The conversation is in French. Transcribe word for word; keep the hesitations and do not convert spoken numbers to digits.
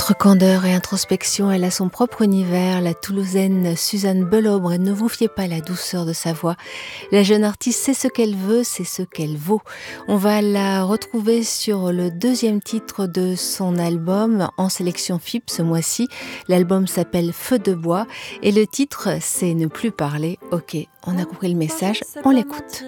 Entre candeur et introspection, elle a son propre univers, la Toulousaine Suzanne Belaubre, et ne vous fiez pas à la douceur de sa voix. La jeune artiste sait ce qu'elle veut, c'est ce qu'elle vaut. On va la retrouver sur le deuxième titre de son album, en sélection F I P ce mois-ci. L'album s'appelle Feu de bois et le titre c'est Ne plus parler. Ok, on a compris le message, on l'écoute.